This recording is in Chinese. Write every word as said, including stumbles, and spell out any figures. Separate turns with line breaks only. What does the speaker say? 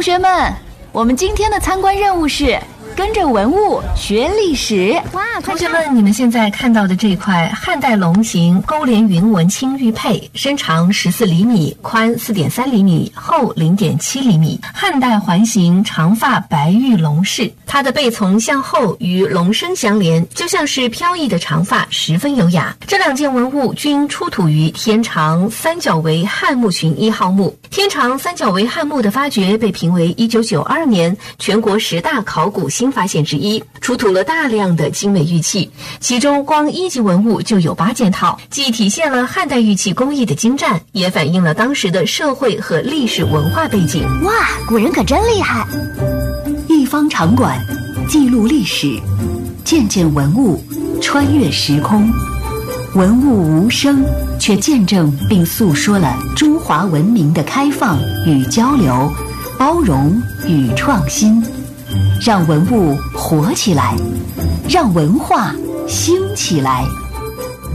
学们，我们今天的参观任务是跟着文物学历史。
哇，
同学们，你们现在看到的这块汉代龙形勾连云纹青玉佩，身长十四厘米，宽四点三厘米，厚零点七厘米，汉代环形长发白玉龙饰，它的背从向后与龙身相连，就像是飘逸的长发，十分优雅。这两件文物均出土于天长三角围汉墓群一号墓。天长三角围汉墓的发掘被评为一九九二年全国十大考古新发现之一，出土了大量的精美玉器，其中光一级文物就有八件套，既体现了汉代玉器工艺的精湛，也反映了当时的社会和历史文化背景。
哇，古人可真厉害！
一方场馆，记录历史，件件文物穿越时空，文物无声，却见证并诉说了中华文明的开放与交流，包容与创新。让文物活起来，让文化兴起来。